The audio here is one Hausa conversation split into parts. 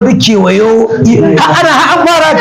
wani kewayo ana an fara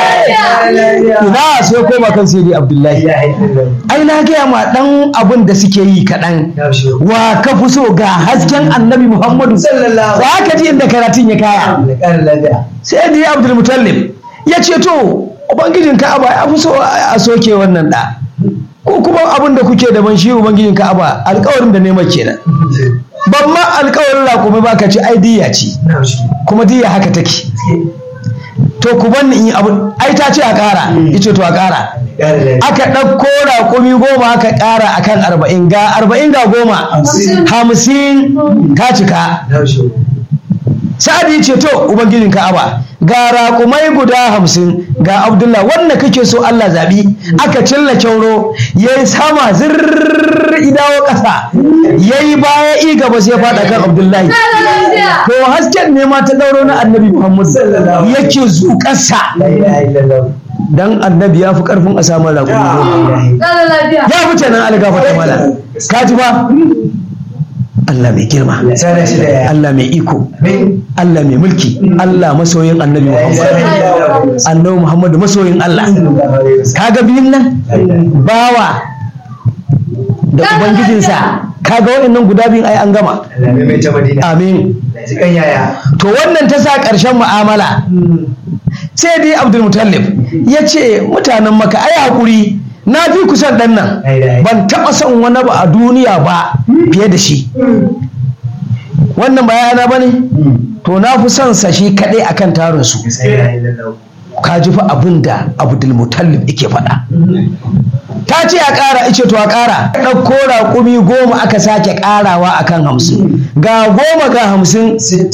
ina sai koma kan sai Abdullahi ai na gaya ma dan abin da suke yi kaɗan wa ka fi so ga hasken annabi Muhammadu za ka ji inda karatun ya kaya sai dai Abdul Mutallib ya ce to ubangijin Ka'aba ya fi so a soke wannan da ko kuma abin da kuke daban shi ubangijin Ka'aba alƙawarin da nema kenan ban ma alƙawarin raƙumi ba ka ci ai diya ce kuma diya haka take to ku banni in yi abu ai ta ce a ƙara yace to a ƙara aka ɗauko raƙumi 10 aka ƙara akan 40 ga 40 ga 10 50 ta cika Sa'adi ce to ubangijin Ka'aba ga raƙumai guda 50 ga Abdullah wanda kake so Allah zabi aka cilla kyauro yayi sama zirr idawo ƙasa yayi baya i gaba sai faɗa kan Abdullahi to hasken ne ma ta dauro na Annabi Muhammad yake zuƙarsa dan Annabi ya fi ƙarfin a samu raƙumi ya fice nan algafa ta mala ka ji ba Allah mai girma, Allah mai iko, Allah mai mulki, Allah masoyin annabi Muhammad, annabi Muhammadu masoyin Allah. Kaga biyun nan bawa da ubangijinsa, kaga waɗannan guda biyun ai an gama. Amin. To wannan ta sa ƙarshen mu'amala. Sai dai Abdul Mutallib ya ce mutanen Makka ai haƙuri. Na fi kusan ɗan nan ban taɓa son wani ba a duniya ba fiye da shi wannan bayana ba ne to na fi son sa shi kaɗai akan tarinsu ka ji fa abin da Abdul Mutallib yake faɗa ta ce a ƙara ice to a ƙara ɗauko raƙumi 10 aka sake ƙarawa akan 50 ga 10 ga 50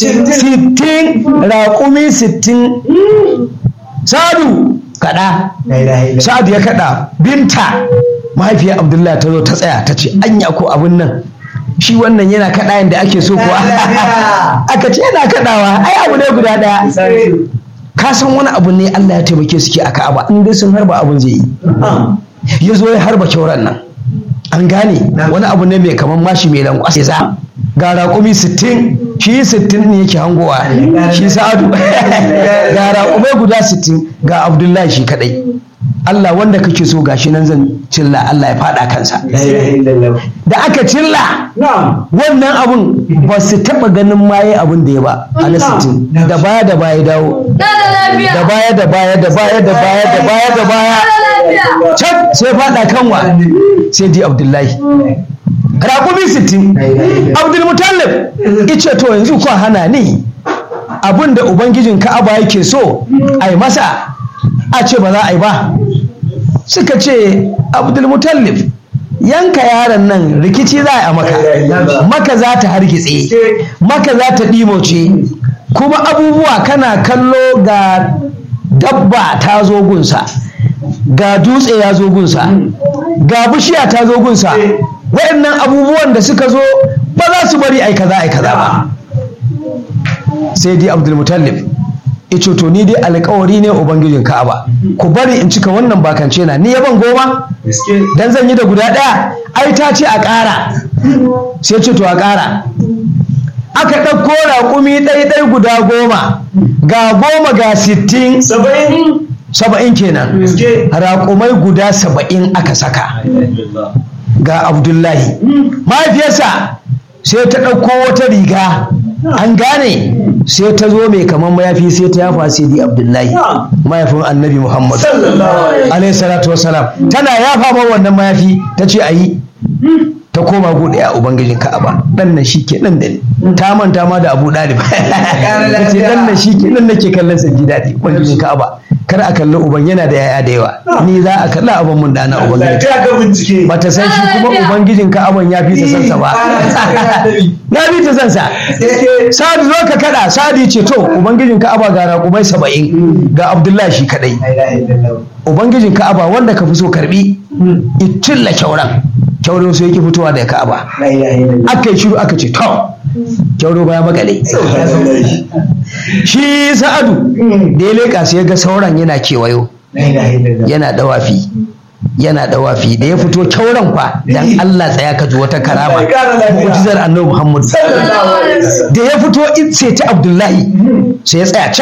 60 raƙumi 60 Sadu kada Sa'ad ya kada binta mahaifiyar Abdullahi ta zo ta tsaya ta ce anya ko abin nan shi wannan yana kada yanda ake so kuwa aka ce yana kadawa ai abu ne guda daya ka san wani abu ne Allah ya taimake su ke a Ka'aba in dai sun harba abun zai yi ya zo ya harba kyauran nan an gane wani abu ne mai kaman mashi mai lankwasa za ga raƙumi 60 shi 60 ne yake hangowa shi Sa'adu ga raƙumai guda 60 ga Abdullahi shi kadai Allah wanda kake so gashi nan zan cilla Allah ya fada kansa da aka cilla wannan abun ba su taba ganin maye abun da ya ba a na 60 da baya da baya dawo da baya da baya da baya da baya da baya da baya can sai fada kanwa sai di Abdullahi raƙumi 60 Abdul Mutallib ice to yanzu ko hana ni abin da ubangijin Ka'aba yake so a yi masa a ce ba za a yi ba suka ce Abdul Mutallib yanka yaron nan rikici za a yi maka za ta hargitse maka za ta ɗimoce kuma abubuwa kana kallo ga dabba ta zo gunsa ga dutse ya zo gunsa ga bishiya ta zo gunsa waɗannan abubuwan da suka zo ba za su bari ai kaza ba sai dai Abdul Mutallib ice to ni dai alƙawari ne ubangijin Ka'aba ku bari in cika wannan bakance na ni yaban 10 dan zan yi da guda ɗaya ai ta ce a ƙara sai ce to a ƙara aka ɗauko raƙumi ɗaiɗai guda 10 ga 10 ga 60 70 kenan raƙumai guda 70 aka saka ga Abdullahi mahaifiyarsa sai ta ɗauko wata riga an gane sai ta zo mai kamar mayafi sai ta yafa sai di Abdullahi mahaifin annabi Muhammad alaihi salatu wassalam tana yafa ma wannan mayafi ta ce ayi ta koma gudu a ubangijin Ka'aba dan nan shike nan da ni ta manta ma da Abu Dalib ta ce dan nan shike nan nake kallon sa ji daɗi ubangijin Ka'aba kar a kalli uban yana da yaya da yawa ni za a kalla abin mun dana ubangiji ba ta san shi kuma ubangijin Ka'aban ya fi ta san sa ba na fi ta san sa Sa'ad zo ka kada Sa'ad ce to ubangijin Ka'aba ga raƙumai 70 ga Abdullahi shi kadai ubangijin Ka'aba wanda ka fi so karbi itilla kyauran kyauro sai yake fitowa daga Ka'aba aka yi shiru aka ce to kyauro baya makale shi Sa'adu da ya leƙa sai ga sauran yana kewayo yana dawafi da ya fito kyauran fa dan Allah tsaya ka ji wata karama mu'jizar Annabi Muhammad da ya fito sai ta Abdullahi sai ya tsaya